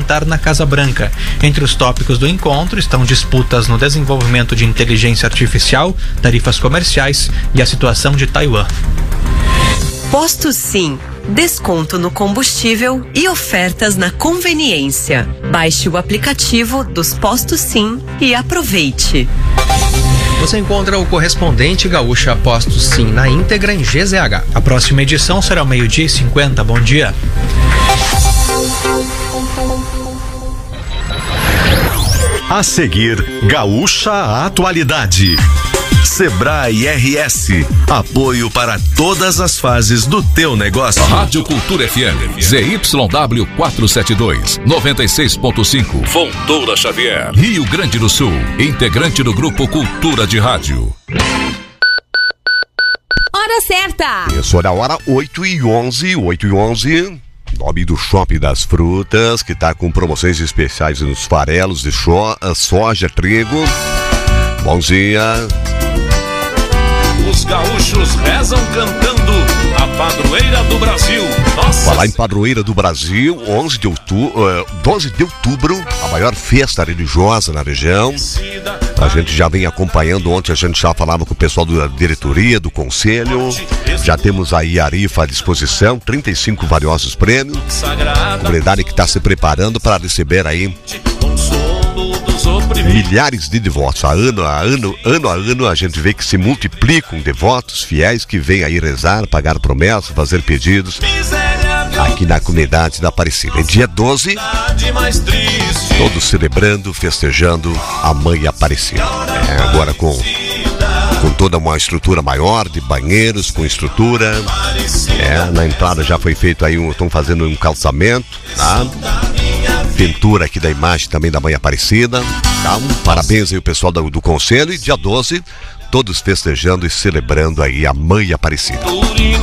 parlamentar na Casa Branca. Entre os tópicos do encontro estão disputas no desenvolvimento de inteligência artificial, tarifas comerciais e a situação de Taiwan. Posto Sim. Desconto no combustível e ofertas na conveniência. Baixe o aplicativo dos Postos Sim e aproveite. Você encontra o correspondente Gaúcha Postos Sim na íntegra em GZH. A próxima edição será ao 12h50. Bom dia. A seguir, Gaúcha Atualidade. Sebrae RS, apoio para todas as fases do teu negócio. Rádio Cultura FM, ZYW 472, 96.5, Fontoura Xavier, Rio Grande do Sul, integrante do Grupo Cultura de Rádio. Hora certa! Isso, olha a hora, 8h11, nome do Shopping das Frutas, que está com promoções especiais nos farelos de soja, trigo. Bom dia. Os gaúchos rezam cantando a padroeira do Brasil. Nossa. Falar em padroeira do Brasil, 12 de outubro, a maior festa religiosa na região. A gente já vem acompanhando, ontem a gente já falava com o pessoal da diretoria, do conselho. Já temos aí a rifa à disposição, 35 valiosos prêmios. A comunidade que está se preparando para receber aí milhares de devotos. Ano a ano a gente vê que se multiplicam devotos fiéis que vêm aí rezar, pagar promessas, fazer pedidos aqui na comunidade da Aparecida. É dia 12, todos celebrando, festejando a Mãe Aparecida. Agora com toda uma estrutura maior de banheiros, com estrutura. Na entrada já foi feito aí, estão fazendo um calçamento, tá? Pintura aqui da imagem também da Mãe Aparecida, tá? Parabéns aí o pessoal do conselho. E dia 12, todos festejando e celebrando aí a Mãe Aparecida.